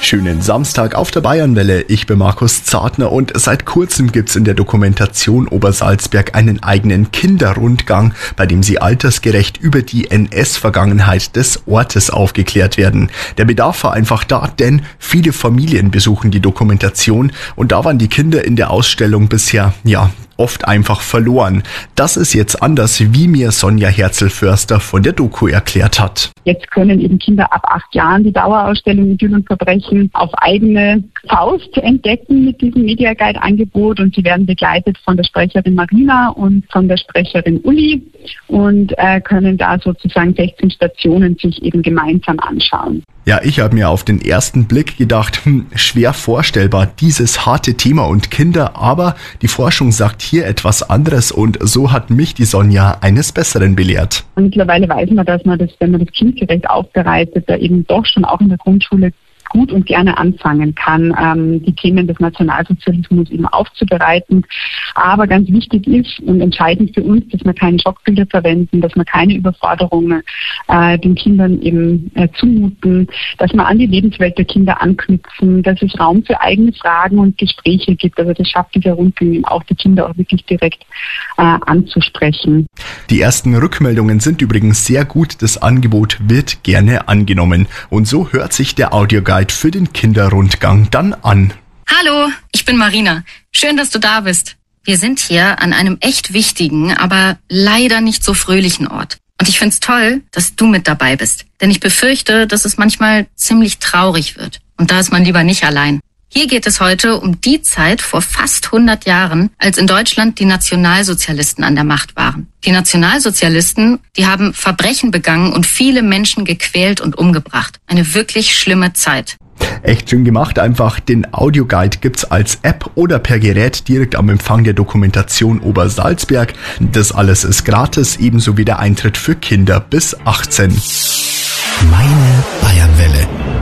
Schönen Samstag auf der Bayernwelle. Ich bin Markus Zartner und seit kurzem gibt's in der Dokumentation Obersalzberg einen eigenen Kinderrundgang, bei dem sie altersgerecht über die NS-Vergangenheit des Ortes aufgeklärt werden. Der Bedarf war einfach da, denn viele Familien besuchen die Dokumentation und da waren die Kinder in der Ausstellung bisher, oft einfach verloren. Das ist jetzt anders, wie mir Sonja Herzl-Förster von der Doku erklärt hat. Jetzt können eben Kinder ab 8 Jahren die Dauerausstellung Idyll und Verbrechen auf eigene Faust entdecken mit diesem Media Guide Angebot und sie werden begleitet von der Sprecherin Marina und von der Sprecherin Uli und können da sozusagen 16 Stationen sich eben gemeinsam anschauen. Ja, ich habe mir auf den ersten Blick gedacht, schwer vorstellbar, dieses harte Thema und Kinder, aber die Forschung sagt hier etwas anderes und so hat mich die Sonja eines Besseren belehrt. Und mittlerweile weiß man, dass man das, wenn man das kindgerecht aufbereitet, da eben doch schon auch in der Grundschule gut und gerne anfangen kann, die Themen des Nationalsozialismus eben aufzubereiten. Aber ganz wichtig ist und entscheidend für uns, dass wir keine Schockbilder verwenden, dass wir keine Überforderungen den Kindern eben zumuten, dass wir an die Lebenswelt der Kinder anknüpfen, dass es Raum für eigene Fragen und Gespräche gibt. Also das schafft dieser Rundgang auch die Kinder auch wirklich direkt anzusprechen. Die ersten Rückmeldungen sind übrigens sehr gut. Das Angebot wird gerne angenommen. Und so hört sich der Audioguide für den Kinderrundgang dann an. Hallo, ich bin Marina. Schön, dass du da bist. Wir sind hier an einem echt wichtigen, aber leider nicht so fröhlichen Ort. Und ich find's toll, dass du mit dabei bist. Denn ich befürchte, dass es manchmal ziemlich traurig wird. Und da ist man lieber nicht allein. Hier geht es heute um die Zeit vor fast 100 Jahren, als in Deutschland die Nationalsozialisten an der Macht waren. Die Nationalsozialisten, die haben Verbrechen begangen und viele Menschen gequält und umgebracht. Eine wirklich schlimme Zeit. Echt schön gemacht, einfach. Den Audioguide gibt's als App oder per Gerät direkt am Empfang der Dokumentation Obersalzberg. Das alles ist gratis, ebenso wie der Eintritt für Kinder bis 18. Meine Bayernwelle.